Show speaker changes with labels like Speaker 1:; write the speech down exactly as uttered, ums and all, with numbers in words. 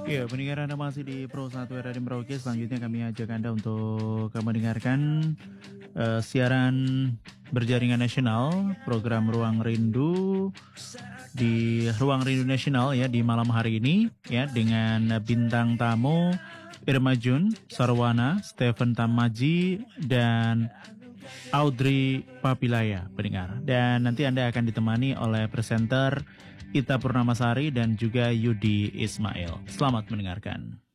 Speaker 1: Iya, pendengar Anda masih di Pro satu Radio Merauke. Selanjutnya kami ajak Anda untuk mendengarkan eh, siaran berjaringan nasional program Ruang Rindu di Ruang Rindu Nasional ya di malam hari ini ya dengan bintang tamu Irma Jun, Sarwana, Stephen Tamaji dan Audrey Papilaya pendengar. Dan nanti Anda akan ditemani oleh presenter Ita Purnamasari dan juga Yudi Ismail. Selamat mendengarkan.